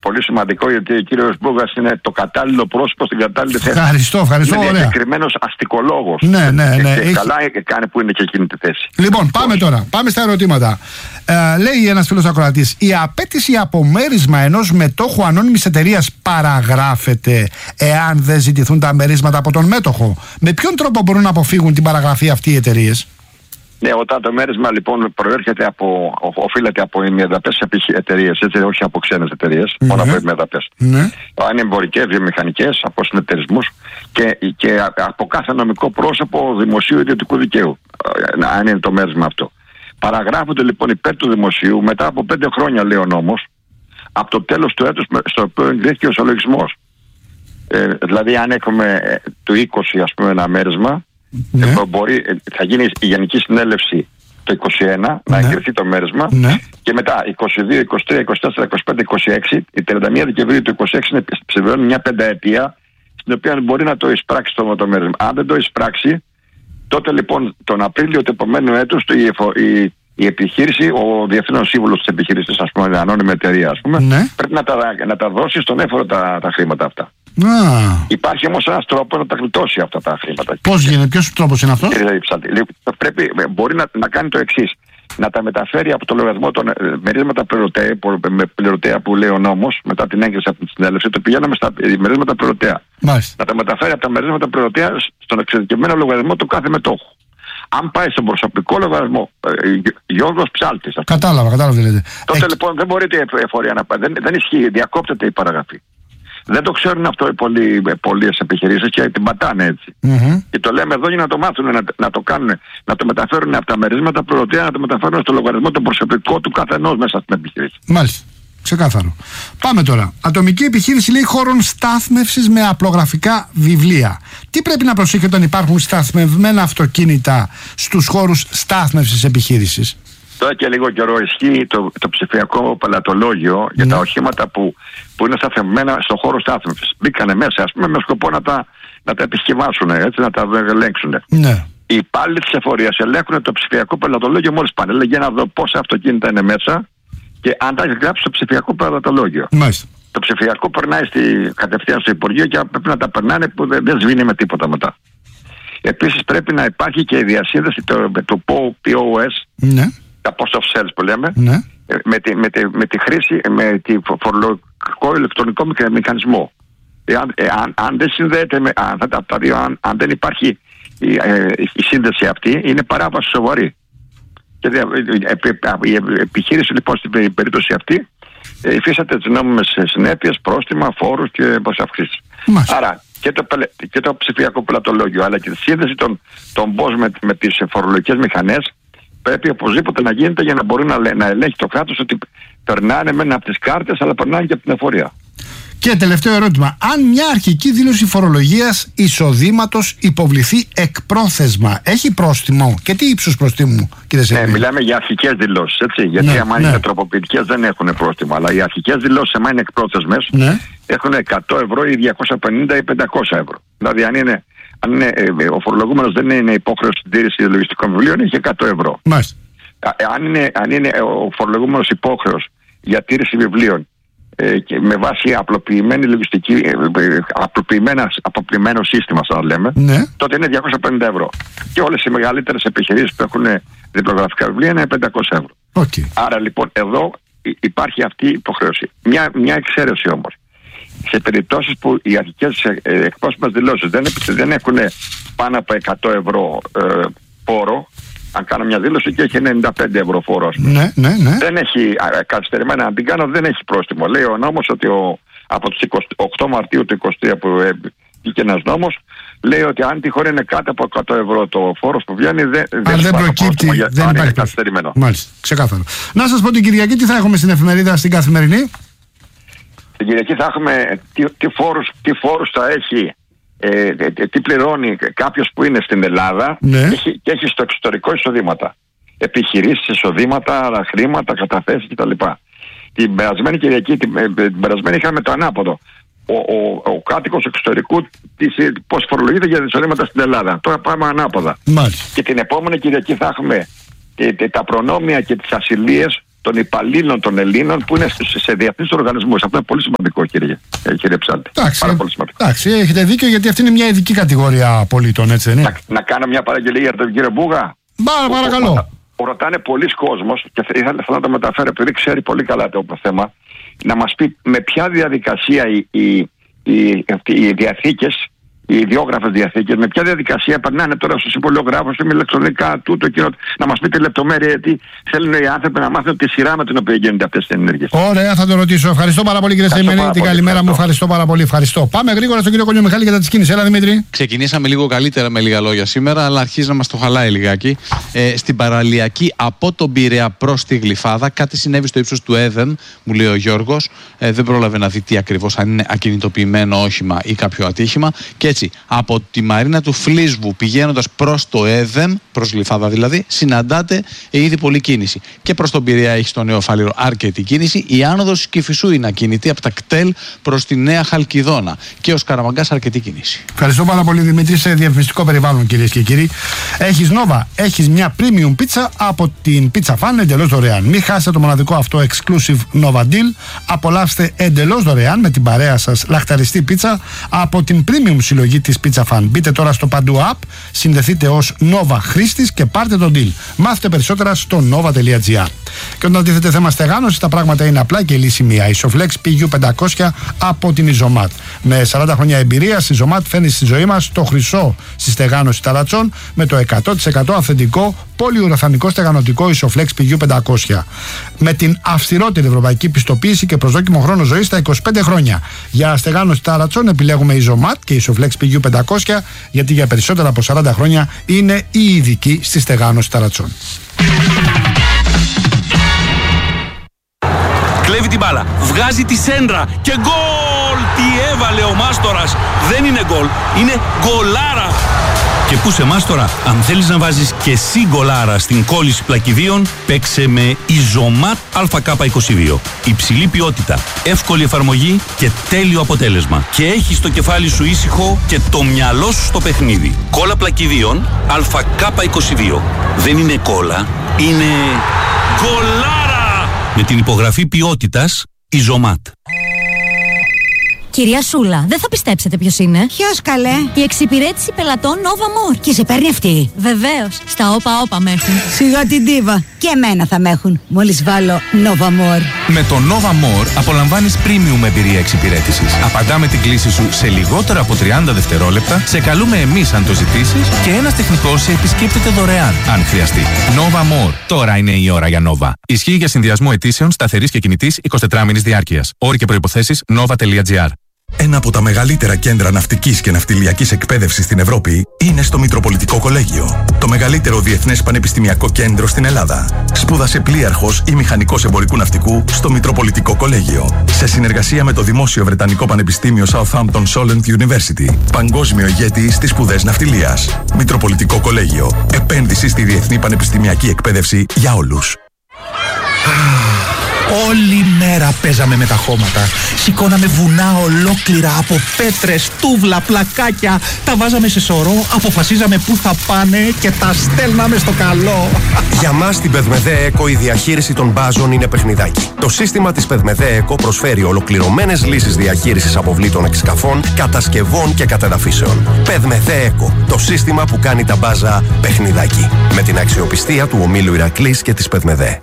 πολύ σημαντικό, γιατί ο κύριος Μπούγας είναι το κατάλληλο πρόσωπο στην κατάλληλη θέση. Ευχαριστώ. Είναι Ωραία. συγκεκριμένος αστικολόγος. Ναι. Και καλά κάνει που είναι και εκείνη τη θέση. Λοιπόν, πάμε τώρα. Πάμε στα ερωτήματα. Λέει ένας φίλος ακροατής, η απέτηση απομέρισμα ενός μετόχου ανώνυμης εταιρείας παραγράφεται εάν δεν ζητηθούν τα μερίσματα από τον μέτοχο. Με ποιον τρόπο μπορούν να αποφύγουν την παραγραφή αυτοί οι εταιρείες? Ναι, όταν το μέρισμα λοιπόν οφείλεται από ημιεδαπές εταιρείες, έτσι, όχι από ξένες εταιρείες, μόνο από ημιεδαπές. Αν είναι εμπορικές, βιομηχανικές, από συνεταιρισμούς και από κάθε νομικό πρόσωπο δημοσίου ιδιωτικού δικαίου, αν είναι το μέρισμα αυτό. Παραγράφονται λοιπόν υπέρ του δημοσίου μετά από 5 χρόνια, λέει ο νόμος, από το τέλος του έτους στο οποίο εγκρίθηκε ο ισολογισμός. Δηλαδή, αν έχουμε το 20, ας πούμε, ένα μέρισμα, θα γίνει η Γενική Συνέλευση το 21, να εγκριθεί το μέρισμα, και μετά 22, 23, 24, 25, 26, η 31 Δεκεμβρίου του 26 συμπληρώνει μια πενταετία στην οποία μπορεί να το εισπράξει το μέρισμα. Αν δεν το εισπράξει, τότε λοιπόν τον Απρίλιο του επομένου έτους η επιχείρηση, ο διευθύνων σύμβουλος της επιχείρησης, ας πούμε, ανώνυμη εταιρεία, ας πούμε, πρέπει να τα δώσει στον έφορο τα χρήματα αυτά. Υπάρχει όμως ένας τρόπος να τα γλιτώσει αυτά τα χρήματα. Πώς γίνεται, ποιος τρόπος είναι αυτό? Μπορεί να κάνει το εξής. Να τα μεταφέρει από το λογαριασμό των μερίσματα πληρωτέα που λέει ο νόμος, μετά την έγκριση από την συνέλευση, το πηγαίνουμε στα μερίσματα πληρωτέα. Να τα μεταφέρει από τα μερίσματα πληρωτέα στον εξειδικευμένο λογαριασμό του κάθε μετόχου. Αν πάει στον προσωπικό λογαριασμό, Γιώργος Ψάλτης, κατάλαβα τι λέτε. Τότε λοιπόν δεν μπορείτε η εφορία να πάει. Δεν ισχύει, διακόπτεται η παραγραφή. Δεν το ξέρουν αυτό οι πολλές επιχειρήσεις και την πατάνε έτσι. Και το λέμε εδώ για να το μάθουν, να το κάνουν, να το μεταφέρουν από τα μερίσματα πληρωτέα, να το μεταφέρουν στο λογαριασμό το προσωπικό του καθενός μέσα στην επιχείρηση. Μάλιστα. Ξεκάθαρο. Πάμε τώρα. Ατομική επιχείρηση, λέει, χώρων στάθμευσης με απλογραφικά βιβλία. Τι πρέπει να προσέχει όταν υπάρχουν σταθμευμένα αυτοκίνητα στους χώρους στάθμευσης επιχείρησης? Τώρα και λίγο καιρό ισχύει το ψηφιακό πελατολόγιο για τα οχήματα που είναι σταθμευμένα στον χώρο στάθμευσης. Μπήκανε μέσα, ας πούμε, με σκοπό να τα επισκευάσουν, έτσι, να τα ελέγξουν. Οι υπάλληλοι της εφορίας ελέγχουν το ψηφιακό πελατολόγιο μόλις πάνε. Λέγε να δω πόσα αυτοκίνητα είναι μέσα και αν τα έχει γράψει στο ψηφιακό πελατολόγιο. Το ψηφιακό περνάει κατευθείαν στο Υπουργείο και πρέπει να τα περνάνε που δεν σβήνει με τίποτα μετά. Επίσης πρέπει να υπάρχει και η διασύνδεση του POS, τα post of sales που λέμε, με τη χρήση, με τη φορολογικό ηλεκτρονικό μηχανισμό. Αν δεν συνδέεται με αυτά τα δύο, αν δεν υπάρχει η σύνδεση αυτή, είναι παράβαση σοβαρή. Και η επιχείρηση λοιπόν στην περίπτωση αυτή υφίσταται τις νόμιμες συνέπειες, πρόστιμα, φόρους και προσαυξήσεις. Άρα και το ψηφιακό πελατολόγιο αλλά και τη σύνδεση των POS με τις φορολογικές μηχανές πρέπει οπωσδήποτε να γίνεται για να μπορεί να ελέγχει το κράτος ότι περνάνε μεν από τις κάρτες αλλά περνάνε και από την εφορία. Και τελευταίο ερώτημα. Αν μια αρχική δήλωση φορολογίας εισοδήματος υποβληθεί εκπρόθεσμα, έχει πρόστιμο? Και τι ύψους προστίμου, κύριε Σερβίδη? Μιλάμε για αρχικές δηλώσεις, έτσι. Γιατί άμα είναι τροποποιητικές δεν έχουν πρόστιμο. Αλλά οι αρχικές δηλώσεις, άμα είναι εκπρόθεσμες, έχουν 100 ευρώ ή 250 ή 500 ευρώ. Δηλαδή, αν ο φορολογούμενος δεν είναι υπόχρεος στην τήρηση λογιστικών βιβλίων, έχει 100 ευρώ. Αν είναι ο φορολογούμενος υπόχρεος για τήρηση βιβλίων και με βάση απλοποιημένη λογιστική, απλοποιημένο σύστημα, σαν να λέμε, τότε είναι 250 ευρώ. Και όλες οι μεγαλύτερες επιχειρήσεις που έχουν διπλογραφικά βιβλία είναι 500 ευρώ. Άρα λοιπόν εδώ υπάρχει αυτή η υποχρέωση. Μια εξαίρεση όμως. Σε περιπτώσεις που οι αρχικές εκπρόσωπες δηλώσεις δεν έχουν πάνω από 100 ευρώ φόρο, αν κάνω μια δήλωση και έχει 95 ευρώ φόρο, δεν έχει καθυστερημένα, αν την κάνω δεν έχει πρόστιμο. Λέει ο νόμος ότι από τις 28 Μαρτίου του 2023 που βγήκε ένας νόμος, λέει ότι αν τη χώρα είναι κάτω από 100 ευρώ το φόρος που βγαίνει, δεν προκύπτει, δεν υπάρχει καθυστερημένο. Μάλιστα, ξεκάθαρο. Να σας πω την Κυριακή τι θα έχουμε στην εφημερίδα, στην Καθημερινή. Την Κυριακή θα έχουμε τι φόρους θα έχει, τι πληρώνει κάποιος που είναι στην Ελλάδα και έχει στο εξωτερικό εισοδήματα. Επιχειρήσεις, εισοδήματα, χρήματα, καταθέσεις κτλ. Την περασμένη Κυριακή, την περασμένη είχαμε το ανάποδο. Ο κάτοικος εξωτερικού πώς φορολογείται για εισοδήματα στην Ελλάδα. Τώρα πάμε ανάποδα. Και την επόμενη Κυριακή θα έχουμε τα προνόμια και τις ασυλίες των υπαλλήλων των Ελλήνων που είναι σε διεθνείς οργανισμούς. Αυτό είναι πολύ σημαντικό, κύριε Ψάλτη. Πάρα πολύ σημαντικό. Εντάξει, έχετε δίκιο, γιατί αυτή είναι μια ειδική κατηγορία πολίτων, έτσι δεν είναι? Να κάνω μια παραγγελία για τον κύριο Μπούγα. Παρακαλώ. Ρωτάνε πολλοί κόσμος και θα να το μεταφέρω, επειδή ξέρει πολύ καλά το θέμα, να μας πει με ποια διαδικασία οι διαθήκες, οι ιδιόγραφες διαθήκες, με ποια διαδικασία περνάνε τώρα στους υπολογράφους ή με ηλεκτρονικά τούτο εκείνο. Να μας πείτε λεπτομέρεια, γιατί θέλουν οι άνθρωποι να μάθουν τη σειρά με την οποία γίνονται αυτές τις ενέργειες. Ωραία, θα το ρωτήσω. Ευχαριστώ πάρα πολύ, κύριε Σταυμένη. Την καλημέρα μου. Ευχαριστώ πάρα πολύ. Ευχαριστώ. Πάμε γρήγορα στον κύριο Κονιομιχάλη για τα κίνηση. Έλα, Δημήτρη. Ξεκινήσαμε λίγο καλύτερα με λίγα λόγια σήμερα, αλλά αρχίζει να μας το χαλάει λιγάκι. Στην παραλιακή από τον Πειραιά προς τη Γλυφάδα, κάτι συνέβη στο ύψος του Έδεν, μου λέει ο Γιώργος. Δεν πρόλαβε να δει τι ακριβώς, αν είναι ακινητοποιημένο όχημα ή κάποιο ατύχημα. Και έτσι, από τη Μαρίνα του Φλίσβου πηγαίνοντας προς το Έδεν, προς Γλυφάδα δηλαδή, συναντάτε ήδη πολλή κίνηση. Και προς τον Πειραιά έχει στο Νέο Φάληρο αρκετή κίνηση. Η άνοδος Κηφισού είναι ακίνητη από τα κτέλ προς τη Νέα Χαλκιδόνα. Και ως Καραμαγκάς αρκετή κίνηση. Ευχαριστώ πάρα πολύ, Δημήτρη. Σε διαφημιστικό περιβάλλον, κυρίες και κύριοι. Έχεις Νόβα, έχεις μια premium πίτσα από την Pizza Fan εντελώς δωρεάν. Μην χάσετε το μοναδικό αυτό exclusive Nova Deal. Απολαύστε εντελώς δωρεάν με την παρέα σας λαχταριστή πίτσα από την premium συλλογή της Pizza Fan. Μπείτε τώρα στο Παντού App, συνδεθείτε ως Nova χρήστης και πάρτε τον deal. Μάθετε περισσότερα στο nova.gr. Και όταν τίθεται θέμα στεγάνωσης, τα πράγματα είναι απλά και η λύση μία. Isoflex PU500 από την Isomat. Με 40 χρόνια εμπειρία, η Isomat φέρνει στη ζωή μας το χρυσό στη στεγάνωση ταρατσών με το 100% αυθεντικό πολυουραθανικό στεγανοτικό Isoflex PU500. Με την αυστηρότερη ευρωπαϊκή πιστοποίηση και προσδόκιμο χρόνο ζωής στα 25 χρόνια. Για στεγάνωση ταρατσών επιλέγουμε Isomat και Isoflex PU500, γιατί για περισσότερα από 40 χρόνια είναι η ειδική στη στεγάνωση ταρατσών. Κλέβει την μπάλα, βγάζει τη σέντρα και γκολ! Τι έβαλε ο Μάστορας! Δεν είναι γκολ, είναι γκολάρα! Και πού σε Μάστορα, αν θέλεις να βάζεις και εσύ γκολάρα στην κόλληση πλακιδίων, παίξε με Isomat ΑΚ22. Υψηλή ποιότητα, εύκολη εφαρμογή και τέλειο αποτέλεσμα. Και έχεις το κεφάλι σου ήσυχο και το μυαλό σου στο παιχνίδι. Κόλλα πλακιδίων ΑΚ22. Δεν είναι κόλλα, είναι γκολάρα! Με την υπογραφή ποιότητας Isomat. Κυρία Σούλα, δεν θα πιστέψετε ποιος είναι. Ποιος, καλέ? Η εξυπηρέτηση πελατών Nova More. Και σε παίρνει αυτή? Βεβαίως, στα όπα με έχουν. Σιγά την τίβα. Και εμένα θα με έχουν, μόλις βάλω Nova More. Με το Nova More απολαμβάνεις premium εμπειρία εξυπηρέτησης. Απαντάμε την κλήση σου σε λιγότερα από 30 δευτερόλεπτα, σε καλούμε εμείς αν το ζητήσεις και ένας τεχνικός σε επισκέπτεται δωρεάν αν χρειαστεί. Nova More. Τώρα είναι η ώρα για Nova. Ισχύει για συνδυασμό αιτήσεων σταθερής και κινητής 24 μήνης διάρκειας. Όροι και προϋποθέσεις nova.gr. Ένα από τα μεγαλύτερα κέντρα ναυτικής και ναυτιλιακής εκπαίδευσης στην Ευρώπη είναι στο Μητροπολιτικό Κολέγιο. Το μεγαλύτερο διεθνές πανεπιστημιακό κέντρο στην Ελλάδα. Σπούδασε πλοίαρχος ή μηχανικός εμπορικού ναυτικού στο Μητροπολιτικό Κολέγιο. Σε συνεργασία με το Δημόσιο Βρετανικό Πανεπιστήμιο Southampton Solent University. Παγκόσμιο ηγέτη στις σπουδές ναυτιλίας. Μητροπολιτικό Κολέγιο. Επένδυση στη διεθνή πανεπιστημιακή εκπαίδευση για όλους. Όλη μέρα παίζαμε με τα χώματα. Σηκώναμε βουνά ολόκληρα από πέτρες, τούβλα, πλακάκια. Τα βάζαμε σε σωρό, αποφασίζαμε πού θα πάνε και τα στέλναμε στο καλό. Για μας στην Πεδμεδέ ΕΚΟ η διαχείριση των μπάζων είναι παιχνιδάκι. Το σύστημα της Πεδμεδέ ΕΚΟ προσφέρει ολοκληρωμένες λύσεις διαχείρισης αποβλήτων εξκαφών, κατασκευών και κατεδαφίσεων. Πεδμεδέ ΕΚΟ, το σύστημα που κάνει τα μπάζα παιχνιδάκι. Με την αξιοπιστία του ομίλου Ηρακλής και της Πεδμεδέ.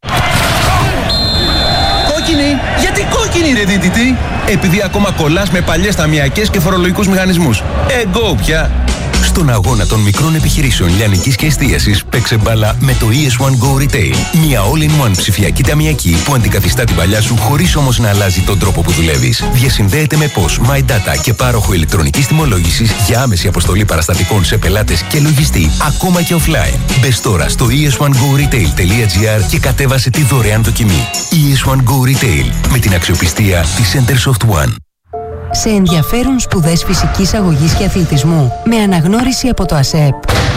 Γιατί κόκκινη ρε δίτητη? Επειδή ακόμα κολλάς με παλιές ταμιακές και φορολογικούς μηχανισμούς. Εγώ πια. Στον αγώνα των μικρών επιχειρήσεων λιανικής και εστίασης παίξε μπάλα με το ES1 Go Retail. Μια all-in-one ψηφιακή ταμιακή που αντικαθιστά την παλιά σου χωρίς όμως να αλλάζει τον τρόπο που δουλεύεις. Διασυνδέεται με POS, My Data και πάροχο ηλεκτρονικής τιμολόγησης για άμεση αποστολή παραστατικών σε πελάτες και λογιστή, ακόμα και offline. Μπες τώρα στο es1goretail.gr και κατέβασε τη δωρεάν δοκιμή. ES1 Go Retail με την αξιοπιστία της Centersoft One. Σε ενδιαφέρουν σπουδές φυσικής αγωγής και αθλητισμού με αναγνώριση από το ΑΣΕΠ.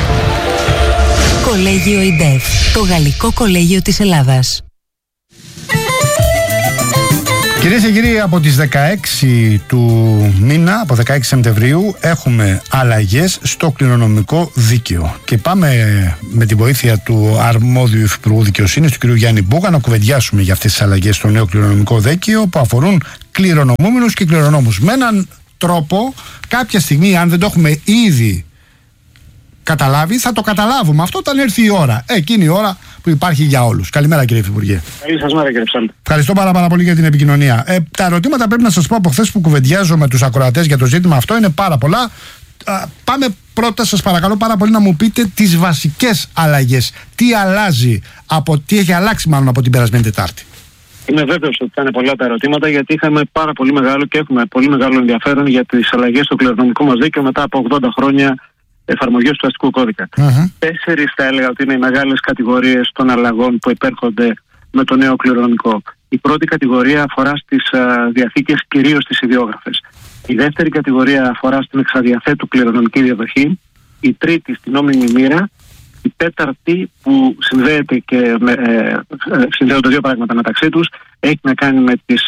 Κολέγιο ΙΝΤΕΦ, το Γαλλικό Κολέγιο της Ελλάδας. Κυρίες και κύριοι, από τις 16 του μήνα, από 16 Σεπτεμβρίου, έχουμε αλλαγές στο κληρονομικό δίκαιο. Και πάμε με τη βοήθεια του αρμόδιου Υφυπουργού Δικαιοσύνης, του κ. Γιάννη Μπούγα, να κουβεντιάσουμε για αυτές τις αλλαγές στο νέο κληρονομικό δίκαιο που αφορούν κληρονομούμενους και κληρονόμους. Με έναν τρόπο, κάποια στιγμή, αν δεν το έχουμε ήδη καταλάβει, θα το καταλάβουμε αυτό όταν έρθει η ώρα. Εκείνη η ώρα που υπάρχει για όλους. Καλημέρα, κύριε Υφυπουργέ. Καλή σας μέρα, κύριε Ψάλτη. Ευχαριστώ πάρα πολύ για την επικοινωνία. Τα ερωτήματα, πρέπει να σας πω, από χθες που κουβεντιάζω με τους ακροατές για το ζήτημα αυτό, είναι πάρα πολλά. Πάμε πρώτα, σας παρακαλώ πάρα πολύ, να μου πείτε τις βασικές αλλαγές. Τι αλλάζει, τι έχει αλλάξει μάλλον από την περασμένη Τετάρτη. Είμαι βέβαιος ότι θα είναι πολλά τα ερωτήματα, γιατί είχαμε πάρα πολύ μεγάλο και έχουμε πολύ μεγάλο ενδιαφέρον για τις αλλαγές στο κληρονομικό μας δίκαιο μετά από 80 χρόνια εφαρμογής του αστικού κώδικα. 4 θα έλεγα ότι είναι οι μεγάλες κατηγορίες των αλλαγών που υπέρχονται με το νέο κληρονομικό. Η πρώτη κατηγορία αφορά στις διαθήκες, κυρίως στις ιδιόγραφες. Η δεύτερη κατηγορία αφορά στην εξαδιαθέτου κληρονομική διαδοχή. Η τρίτη στην νόμιμη μοίρα. Η τέταρτη, που συνδέεται και συνδέονται δύο πράγματα μεταξύ τους, έχει να κάνει με τις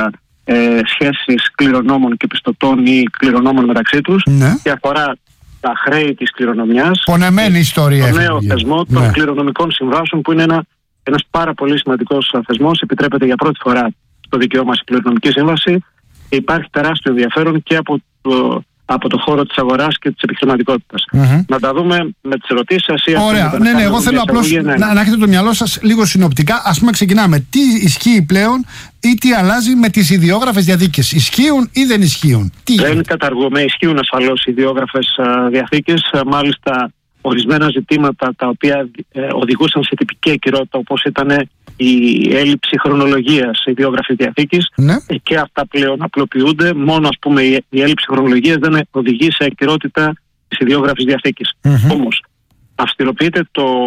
σχέσεις κληρονόμων και πιστωτών ή κληρονόμων μεταξύ τους, και αφορά τα χρέη της κληρονομιάς. Πονεμένη ιστορία. Το νέο θεσμό των κληρονομικών συμβάσεων, που είναι ένας πάρα πολύ σημαντικός θεσμός. Επιτρέπεται για πρώτη φορά στο δικαίωμα μας η κληρονομική σύμβαση. Και υπάρχει τεράστιο ενδιαφέρον και από το χώρο της αγοράς και της επιχειρηματικότητας. Να τα δούμε με τις ερωτήσεις σας. Ωραία. Ναι, εγώ θέλω απλώς να έχετε το μυαλό σας λίγο συνοπτικά. Ας πούμε, ξεκινάμε. Τι ισχύει πλέον ή τι αλλάζει με τις ιδιόγραφες διαθήκες? Ισχύουν ή δεν ισχύουν? Δεν καταργούμε. Ισχύουν ασφαλώς οι ιδιόγραφες διαθήκες. Μάλιστα, ορισμένα ζητήματα τα οποία οδηγούσαν σε τυπική ακυρότητα, όπως ήταν η έλλειψη χρονολογίας ιδιόγραφης διαθήκης, και αυτά πλέον απλοποιούνται. Μόνο, ας πούμε, η έλλειψη χρονολογίας δεν οδηγεί σε ακυρότητα της ιδιόγραφης διαθήκης. Όμως, αυστηροποιείται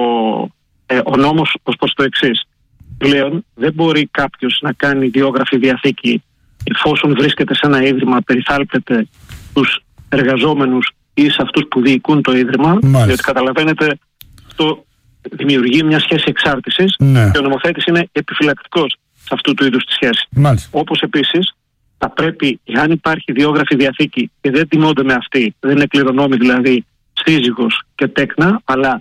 ο νόμος ως προς το εξής. Πλέον δεν μπορεί κάποιος να κάνει ιδιόγραφη διαθήκη εφόσον βρίσκεται σε ένα ίδρυμα, περιθάλπεται τους εργαζόμενους ή σε αυτούς που διοικούν το ίδρυμα, διότι καταλαβαίνετε, το δημιουργεί μια σχέση εξάρτησης, και ο νομοθέτης είναι επιφυλακτικός σε αυτού του είδους τη σχέση. Όπως επίσης θα πρέπει, εάν υπάρχει ιδιόγραφη διαθήκη και δεν τιμώνται με αυτή, δεν είναι κληρονόμοι δηλαδή σύζυγος και τέκνα, αλλά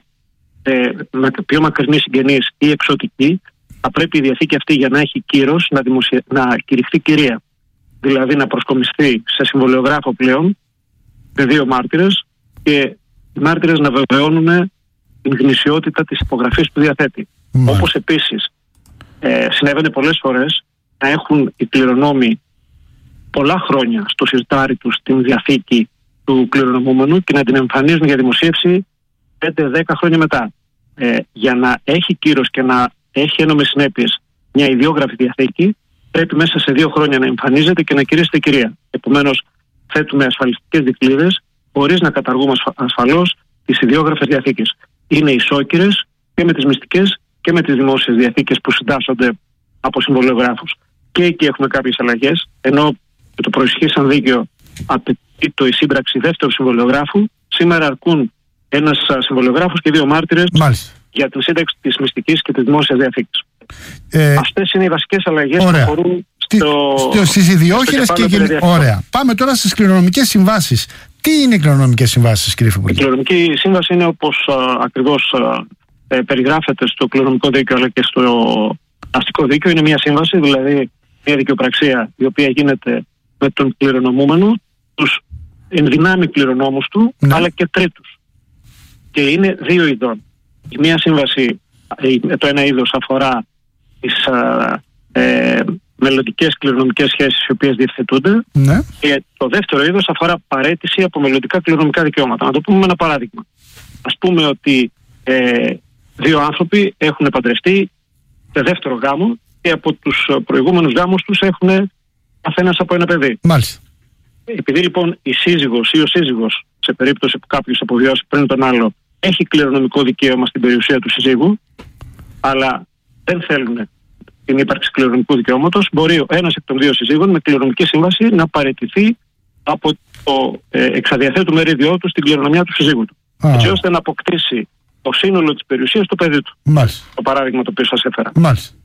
πιο μακρινοί συγγενείς ή εξωτικοί, θα πρέπει η διαθήκη αυτή, για να έχει κύρος, να κηρυχθεί κυρία. Δηλαδή να προσκομιστεί σε συμβολιογράφο πλέον με 2 μάρτυρες, και οι μάρτυρες να βεβαιώνουν την γνησιότητα της υπογραφής που διαθέτει. Όπως επίσης συνέβαινε πολλές φορές να έχουν οι κληρονόμοι πολλά χρόνια στο συρτάρι τους την διαθήκη του κληρονομούμενου και να την εμφανίζουν για δημοσίευση 5-10 χρόνια μετά. Για να έχει κύρος και να έχει ένομες συνέπειες μια ιδιόγραφη διαθήκη, πρέπει μέσα σε 2 χρόνια να εμφανίζεται και να κηρύσσεται κυρία. Επομένως, θέτουμε ασφαλιστικές δικλείδες χωρίς να καταργούμε ασφαλώς τις ιδιόγραφες διαθήκες. Είναι ισόκυρες και με τις μυστικές και με τις δημόσιες διαθήκες που συντάσσονται από συμβολιογράφους. Και εκεί έχουμε κάποιες αλλαγές, ενώ το προισχύσαν δίκαιο απαιτεί η σύμπραξη δεύτερου συμβολιογράφου. Σήμερα αρκούν ένας συμβολιογράφος και 2 μάρτυρες για την σύνταξη της μυστικής και της δημόσιας διαθήκης. Αυτές είναι οι βασικές αλλαγές που αφορούν στις ιδιόχειρες και ωραία. Πάμε τώρα στις κληρονομικές συμβάσεις. Τι είναι οι κληρονομικές συμβάσεις, κύριε Υφυπουργέ? Η κληρονομική σύμβαση είναι, όπως ακριβώς περιγράφεται στο κληρονομικό δίκαιο αλλά και στο αστικό δίκαιο, είναι μια σύμβαση, δηλαδή μια δικαιοπραξία η οποία γίνεται με τον κληρονομούμενο, τους ενδυνάμει κληρονόμους του, αλλά και τρίτους. Και είναι 2 ειδών. Η μία σύμβαση, το ένα είδος αφορά τις μελλοντικές κληρονομικές σχέσεις οι οποίες διευθετούνται, και το δεύτερο είδος αφορά παραίτηση από μελλοντικά κληρονομικά δικαιώματα. Να το πούμε με ένα παράδειγμα. Ας πούμε ότι 2 άνθρωποι έχουν παντρευτεί σε δεύτερο γάμο και από τους προηγούμενους γάμους τους έχουν καθένας από ένα παιδί. Επειδή λοιπόν η σύζυγος ή ο σύζυγος, σε περίπτωση που κάποιος αποβιώσει πριν τον άλλο, έχει κληρονομικό δικαίωμα στην περιουσία του συζύγου, αλλά δεν θέλουν την ύπαρξη κληρονομικού δικαιώματος, μπορεί ο ένας εκ των 2 συζύγων με κληρονομική σύμβαση να παραιτηθεί από το εξαδιαθέτου μερίδιό του στην κληρονομιά του συζύγου του. Έτσι ώστε να αποκτήσει το σύνολο της περιουσίας του παιδί του. Το παράδειγμα το οποίο σας έφερα.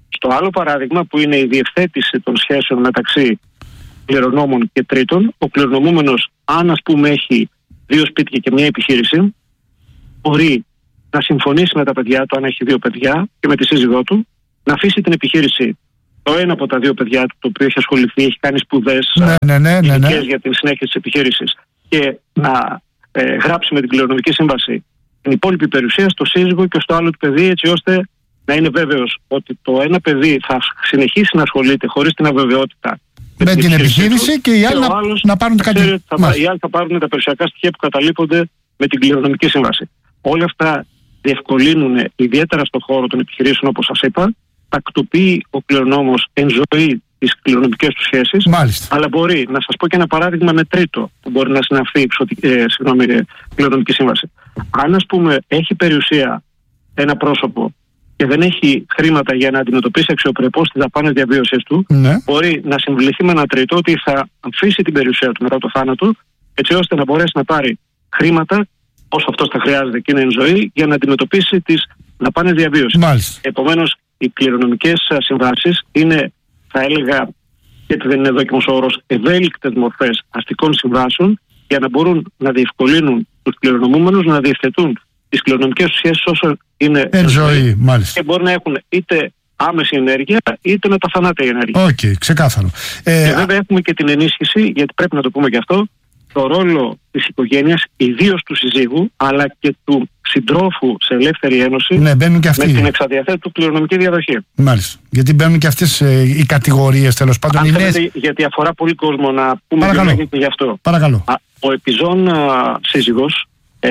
Στο άλλο παράδειγμα, που είναι η διευθέτηση των σχέσεων μεταξύ κληρονόμων και τρίτων, ο κληρονομούμενος, αν ας πούμε έχει 2 σπίτια και μια επιχείρηση, μπορεί να συμφωνήσει με τα παιδιά του, αν έχει 2 παιδιά, και με τη σύζυγό του, να αφήσει την επιχείρηση το ένα από τα 2 παιδιά του, το οποίο έχει ασχοληθεί, έχει κάνει σπουδές ειδικές για την συνέχεια της επιχείρησης, και να γράψει με την κληρονομική σύμβαση την υπόλοιπη περιουσία στο σύζυγο και στο άλλο του παιδί, έτσι ώστε να είναι βέβαιος ότι το ένα παιδί θα συνεχίσει να ασχολείται χωρίς την αβεβαιότητα με την επιχείρηση και οι άλλοι να πάρουν κάτι. Οι άλλοι θα πάρουν τα περιουσιακά στοιχεία που καταλείπονται με την κληρονομική σύμβαση. Όλα αυτά διευκολύνουν, ιδιαίτερα στον χώρο των επιχειρήσεων, όπως σας είπα, τακτοποιεί ο κληρονόμος εν ζωή τις κληρονομικές του σχέσεις. Μάλιστα. Αλλά μπορεί να σας πω και ένα παράδειγμα με τρίτο που μπορεί να συναυθεί κληρονομική σύμβαση. Αν, ας πούμε, έχει περιουσία ένα πρόσωπο και δεν έχει χρήματα για να αντιμετωπίσει αξιοπρεπώς τις δαπάνες διαβίωσης του, μπορεί να συμβουληθεί με ένα τρίτο ότι θα αφήσει την περιουσία του μετά το θάνατο, έτσι ώστε να μπορέσει να πάρει χρήματα όσο αυτός θα χρειάζεται και είναι εν ζωή, για να αντιμετωπίσει τις δαπάνες διαβίωσης. Επομένως, οι κληρονομικές συμβάσεις είναι, θα έλεγα, γιατί δεν είναι δόκιμος όρος, ευέλικτες μορφές αστικών συμβάσεων, για να μπορούν να διευκολύνουν τους κληρονομούμενους να διευθετούν τις κληρονομικές τους σχέσεις όσο είναι εν ζωή, και μπορεί να έχουν είτε άμεση ενέργεια είτε μεταθανάτια ενέργεια. Οκ, ξεκάθαρο. Και βέβαια έχουμε και την ενίσχυση, γιατί πρέπει να το πούμε και αυτό, το ρόλο της οικογένειας, ιδίως του συζύγου, αλλά και του συντρόφου σε ελεύθερη ένωση, μπαίνουν και αυτοί με την εξαδιαθέτου κληρονομική διαδοχή. Μάλιστα. Γιατί μπαίνουν και αυτές οι κατηγορίες, τέλος πάντων. Γιατί αφορά πολύ κόσμο, να πούμε και γι' αυτό. Παρακαλώ. Ο επιζών σύζυγος,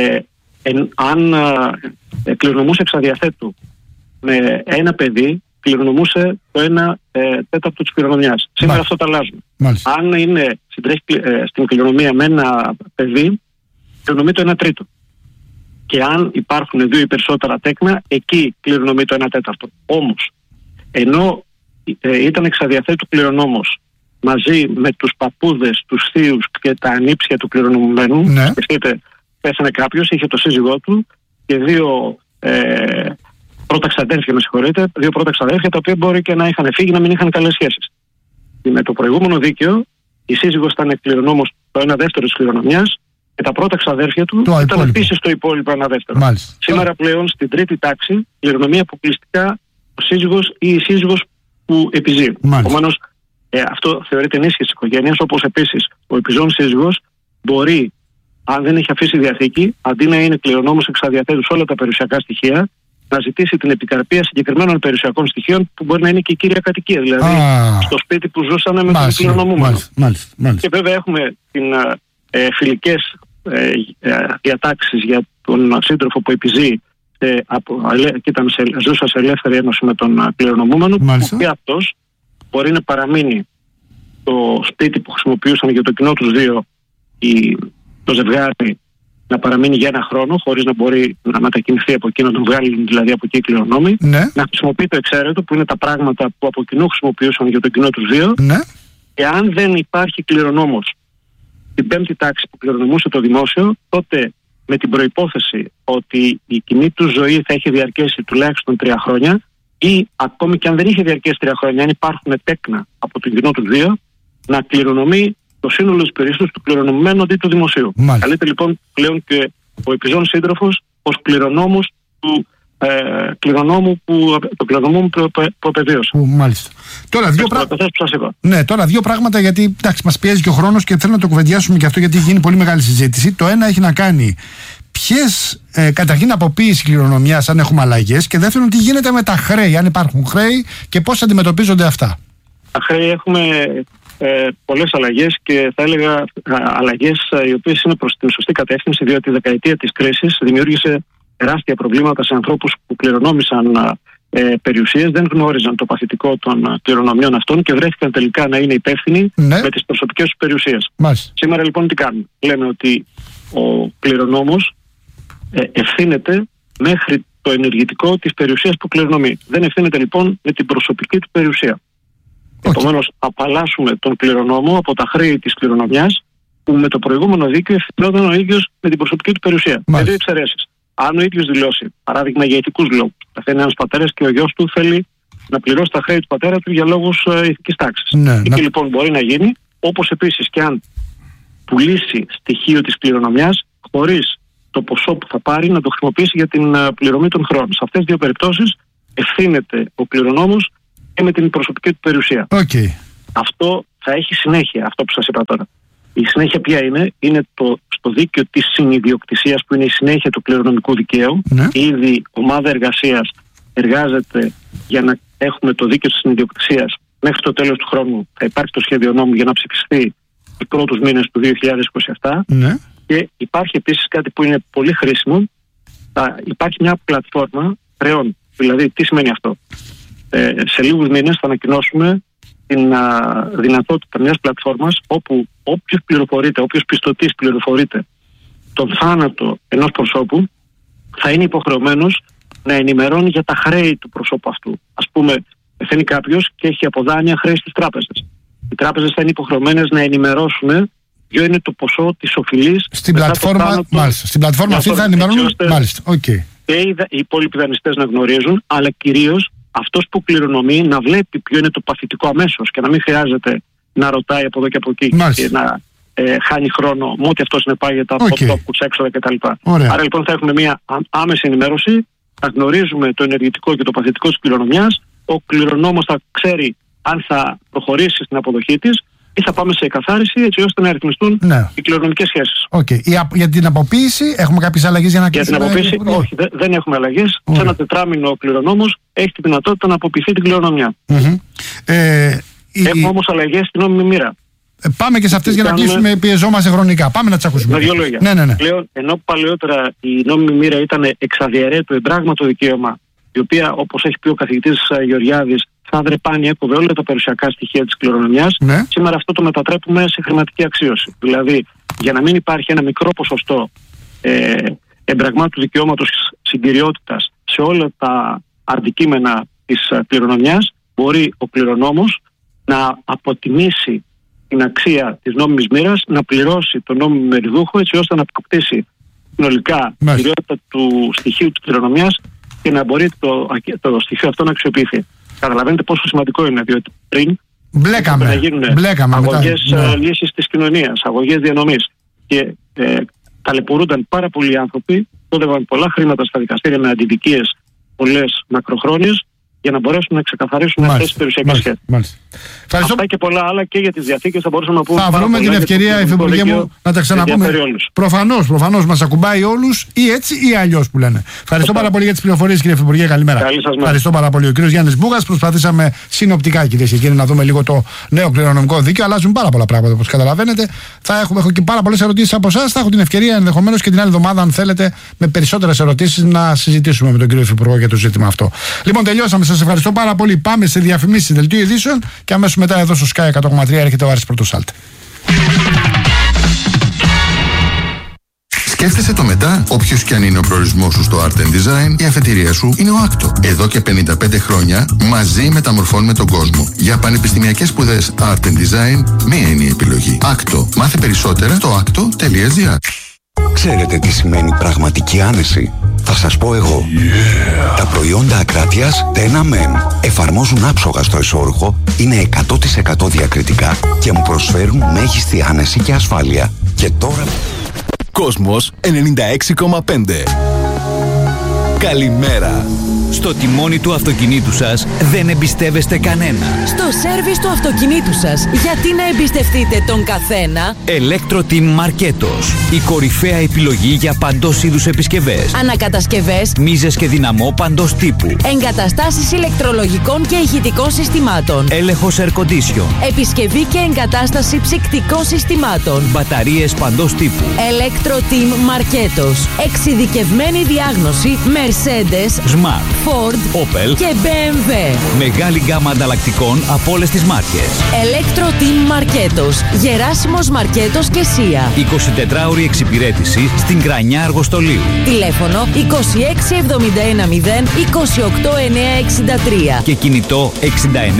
αν κληρονομούσε εξαδιαθέτου με ένα παιδί, κληρονομούσε το 1/4 της κληρονομιάς. Σήμερα αυτό το αλλάζουμε. Αν συντρέχει στην κληρονομία με ένα παιδί, κληρονομεί το 1/3. Και αν υπάρχουν 2 ή περισσότερα τέκνα, εκεί κληρονομεί το 1/4. Όμως, ενώ ήταν εξαδιαθέτου κληρονόμος μαζί με τους παππούδες, τους θείους και τα ανήψια του κληρονομουμένου, σκεφτείτε, πέθανε κάποιος, είχε το σύζυγό του και 2 πρώτα ξαδέρφια, 2 πρώτα ξαδέρφια, τα οποία μπορεί και να είχαν φύγει, να μην είχαν καλές σχέσεις. Και με το προηγούμενο δίκαιο, η σύζυγος ήταν κληρονόμος το 1/2 της κληρονομιάς και τα πρώτα ξαδέρφια του ήταν επίσης το υπόλοιπο 1/2. Σήμερα πλέον στην τρίτη τάξη κληρονομεί αποκλειστικά ο σύζυγος ή η σύζυγος που επιζεί. Επομένως, αυτό θεωρείται ενίσχυση της οικογένειας, όπως επίσης ο επιζών σύζυγος μπορεί, αν δεν έχει αφήσει διαθήκη, αντί να είναι κληρονόμος εξαδιαθέτου σε όλα τα περιουσιακά στοιχεία, να ζητήσει την επικαρπία συγκεκριμένων περιουσιακών στοιχείων που μπορεί να είναι και η κύρια κατοικία, δηλαδή στο σπίτι που ζούσαν με τον κληρονομούμενο. Και βέβαια έχουμε φιλικές διατάξεις για τον σύντροφο που επιζεί και ζούσα σε ελεύθερη ένωση με τον κληρονομούμενο, και αυτός μπορεί να παραμείνει στο σπίτι που χρησιμοποιούσαν για το κοινό τους 2 το ζευγάρι, να παραμείνει για 1 χρόνο χωρίς να μπορεί να μετακινηθεί από εκεί, να τον βγάλει δηλαδή από εκεί οι κληρονόμοι, να χρησιμοποιεί το εξαίρετο που είναι τα πράγματα που από κοινού χρησιμοποιούσαν για το κοινό τους 2, και αν δεν υπάρχει κληρονόμος στην 5η τάξη που κληρονομούσε το δημόσιο, τότε με την προϋπόθεση ότι η κοινή του ζωή θα έχει διαρκέσει τουλάχιστον 3 χρόνια, ή ακόμη και αν δεν είχε διαρκέσει 3 χρόνια, αν υπάρχουν τέκνα από τον κοινό τους 2, να κληρονομεί το σύνολο της περιουσίας του κληρονομημένου αντί του δημοσίου. Καλείται λοιπόν πλέον και ο επιζών σύντροφος ως κληρονόμος του κληρονόμου που απεβίωσε. Μάλιστα. Τώρα 2 πράγματα, γιατί μας πιέζει και ο χρόνος και θέλω να το κουβεντιάσουμε και αυτό, γιατί έχει γίνει πολύ μεγάλη συζήτηση. Το ένα έχει να κάνει ποιες, καταρχήν, αποποίηση κληρονομιάς, αν έχουμε αλλαγές, και δεύτερον, τι γίνεται με τα χρέη, αν υπάρχουν χρέη και πώς αντιμετωπίζονται αυτά. Τα χρέη έχουμε πολλές αλλαγές, και θα έλεγα αλλαγές οι οποίες είναι προς την σωστή κατεύθυνση, διότι η δεκαετία της κρίσης δημιούργησε τεράστια προβλήματα σε ανθρώπους που κληρονόμησαν περιουσίες, δεν γνώριζαν το παθητικό των κληρονομιών αυτών και βρέθηκαν τελικά να είναι υπεύθυνοι με τις προσωπικές τους περιουσίες. Σήμερα λοιπόν τι κάνουμε? Λέμε ότι ο κληρονόμος ευθύνεται μέχρι το ενεργητικό της περιουσίας που κληρονομεί. Δεν ευθύνεται λοιπόν με την προσωπική του περιουσία. Επομένως, απαλλάσσουμε τον κληρονόμο από τα χρέη της κληρονομιάς, που με το προηγούμενο δίκαιο ευθυνόταν ο ίδιος με την προσωπική του περιουσία. Με 2 εξαιρέσεις. Αν ο ίδιος δηλώσει, παράδειγμα για ηθικούς λόγους, πεθαίνει ένας πατέρας και ο γιος του θέλει να πληρώσει τα χρέη του πατέρα του για λόγους ηθικής τάξης. Ναι, εκεί λοιπόν μπορεί να γίνει, όπως επίσης και αν πουλήσει στοιχείο της κληρονομιάς χωρίς το ποσό που θα πάρει να το χρησιμοποιήσει για την πληρωμή των χρόνων. Σε αυτές τις δύο περιπτώσεις ευθύνεται ο κληρονόμος και με την προσωπική του περιουσία. Okay. Αυτό θα έχει συνέχεια, αυτό που σας είπα τώρα. Η συνέχεια ποια είναι? Είναι στο δίκαιο της συνειδιοκτησίας, που είναι η συνέχεια του κληρονομικού δικαίου. Ναι. Ήδη η ομάδα εργασίας εργάζεται για να έχουμε το δίκαιο της συνειδιοκτησίας. Μέχρι το τέλος του χρόνου θα υπάρχει το σχέδιο νόμου για να ψηφιστεί οι πρώτους μήνες του 2027. Ναι. Και υπάρχει επίσης κάτι που είναι πολύ χρήσιμο. Υπάρχει μια πλατφόρμα χρεών. Δηλαδή, τι σημαίνει αυτό? Σε λίγους μήνες θα ανακοινώσουμε την δυνατότητα μιας πλατφόρμας όπου όποιος πιστωτής πληροφορείται τον θάνατο ενός προσώπου θα είναι υποχρεωμένος να ενημερώνει για τα χρέη του προσώπου αυτού. Ας πούμε, πεθαίνει κάποιος και έχει από δάνεια χρέη στις τράπεζες. Οι τράπεζες θα είναι υποχρεωμένες να ενημερώσουν ποιο είναι το ποσό της οφειλής στην πλατφόρμα. Μάλιστα. Στην πλατφόρμα αυτή θα ενημερώνουν. Μάλιστα. Okay. Και οι υπόλοιποι δανειστές να γνωρίζουν, αλλά κυρίως αυτός που κληρονομεί να βλέπει ποιο είναι το παθητικό αμέσως και να μην χρειάζεται να ρωτάει από εδώ και από εκεί. Μάλιστα. Και να χάνει χρόνο με ό,τι αυτό συνεπάγεται από τόπους, έξοδα κτλ. Άρα λοιπόν θα έχουμε μια άμεση ενημέρωση, θα γνωρίζουμε το ενεργητικό και το παθητικό της κληρονομιάς, ο κληρονόμος θα ξέρει αν θα προχωρήσει στην αποδοχή της ή θα πάμε σε εκαθάριση, έτσι ώστε να ρυθμιστούν οι κληρονομικές σχέσεις. Για την αποποίηση έχουμε κάποιες αλλαγές για να κλείσουμε? Για την αποποίηση όχι, δεν έχουμε αλλαγές. Σε ένα τετράμινο ο κληρονόμος έχει τη δυνατότητα να αποποιηθεί την κληρονομιά. Έχουμε όμως αλλαγές στην νόμιμη μοίρα. Πάμε και σε αυτές για να κλείσουμε, πιεζόμαστε χρονικά. Πάμε να τις ακούσουμε. Με δύο λόγια. Ναι. Πλέον, ενώ παλαιότερα η νόμιμη μοίρα ήταν εξαδιαιρέτω εμπράγματο δικαίωμα, η οποία, όπως έχει πει ο καθηγητής Γεωργιάδης, θα δρεπάνει, έκοβε όλα τα περιουσιακά στοιχεία της κληρονομιάς. Ναι. Σήμερα αυτό το μετατρέπουμε σε χρηματική αξίωση. Δηλαδή, για να μην υπάρχει ένα μικρό ποσοστό εμπραγμάτου δικαιώματος συγκυριότητας σε όλα τα αντικείμενα της κληρονομιάς, μπορεί ο κληρονόμος να αποτιμήσει την αξία της νόμιμης μοίρας, να πληρώσει τον νόμιμο μεριδούχο, έτσι ώστε να αποκτήσει συνολικά τη κυριότητα του στοιχείου της κληρονομιάς και να μπορεί το στοιχείο αυτό να αξιοποιηθεί. Καταλαβαίνετε πόσο σημαντικό είναι, διότι πριν να γίνουν αγωγές λύσης της κοινωνίας, αγωγές διανομής και ταλαιπωρούνταν πάρα πολλοί άνθρωποι, ξόδευαν πολλά χρήματα στα δικαστήρια με αντιδικίες πολλές μακροχρόνιες για να μπορέσουν να ξεκαθαρίσουν αυτές τις περιουσιακές σχέσεις. Αυτά και πολλά άλλα και για τις διαθήκες θα μπορούσαμε να πούμε. Θα βρούμε την ευκαιρία, Υφυπουργέ μου, να τα ξαναπούμε. Προφανώς μας ακουμπάει όλους, ή έτσι ή αλλιώς που λένε. Ευχαριστώ πάρα πολύ για τις πληροφορίες, κύριε Υφυπουργέ. Καλημέρα. Ευχαριστώ πάρα πολύ. Ο κύριος Γιάννης Μπούγας. Προσπαθήσαμε συνοπτικά, κυρίες και κύριοι, να δούμε λίγο το νέο κληρονομικό δίκαιο. Αλλάζουν πάρα πολλά πράγματα, όπως καταλαβαίνετε. Έχω και πάρα πολλές ερωτήσεις από εσάς. Θα έχω την ευκαιρία ενδεχομένως και την άλλη εβδομάδα, αν θέλετε, με περισσότερες ερωτήσεις να συζητήσουμε με τον κύριο Υφυπουργό για το ζήτημα αυτό. Λοιπόν, τελειώσαμε. Σας ευχαριστώ πάρα πολύ. Πάμε σε διαφημίσεις δελτίου ειδήσεων και αμέσως μετά εδώ στο Sky 100,3 έρχεται ο Άρης Πρωτοσάλτη. Σκέφτεσαι το μετά, όποιος και αν είναι ο προορισμός σου στο Art and Design, η αφετηρία σου είναι ο Άκτο. Εδώ και 55 χρόνια μαζί μεταμορφώνουμε τον κόσμο. Για πανεπιστημιακές σπουδές Art and Design, μία είναι η επιλογή. Άκτο. Μάθε περισσότερα στο acto.gr. Ξέρετε τι σημαίνει πραγματική άνεση? Θα σας πω εγώ. Τα προϊόντα Ακράτειας Tena Men εφαρμόζουν άψογα στο εσώρουχο, είναι 100% διακριτικά και μου προσφέρουν μέγιστη άνεση και ασφάλεια. Και τώρα... Κόσμος 96,5. Καλημέρα. Στο τιμόνι του αυτοκινήτου σας δεν εμπιστεύεστε κανένα. Στο σέρβις του αυτοκινήτου σας, γιατί να εμπιστευτείτε τον καθένα? Electro-Team Marketos. Η κορυφαία επιλογή για παντός είδους επισκευές. Ανακατασκευές, μίζες και δυναμό παντός τύπου. Εγκαταστάσεις ηλεκτρολογικών και ηχητικών συστημάτων. Έλεγχος air condition. Επισκευή και εγκατάσταση ψυκτικών συστημάτων. Μπαταρίες παντός τύπου. Electro-Team Marketos. Εξειδικευμένη διάγνωση Mercedes, Smart, Ford, Opel και BMW. Μεγάλη γκάμα ανταλλακτικών από όλες τις μάρκες. Electro-Team Marketos. Γεράσιμος Μαρκέτος και Σία. 24ωρη εξυπηρέτηση στην Κρανιά Αργοστολίου. Τηλέφωνο 26710 28963. Και κινητό 6977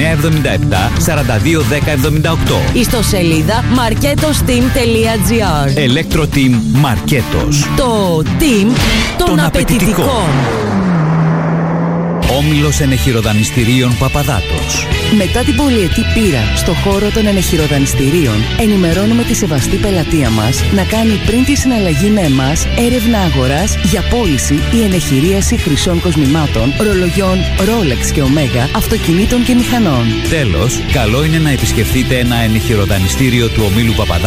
421078. Ιστοσελίδα marketosteam.gr. Electro-Team Marketos. Το team των απαιτητικών. Όμιλος Ενεχειροδανιστηρίων Παπαδάτος. Μετά την πολυετή πείρα στο χώρο των ενεχειροδανιστηρίων, ενημερώνουμε τη σεβαστή πελατεία μας να κάνει πριν τη συναλλαγή με εμάς έρευνα αγοράς για πώληση ή ενεχειρίαση χρυσών κοσμημάτων, ρολογιών Rolex και Omega, αυτοκινήτων και μηχανών. Τέλος, καλό είναι να επισκεφτείτε ένα ενεχειροδανιστήριο του ομίλου Παπαδάτος